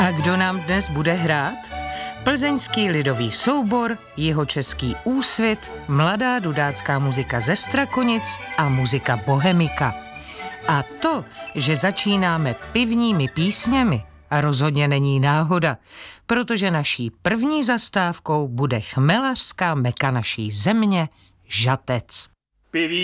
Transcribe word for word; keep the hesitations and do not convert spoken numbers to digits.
A kdo nám dnes bude hrát? Plzeňský lidový soubor, jihočeský Úsvit, mladá dudácká muzika ze Strakonic a muzika Bohemika. A to, že začínáme pivními písněmi, a rozhodně není náhoda, protože naší první zastávkou bude chmelařská meka naší země, Žatec. Piví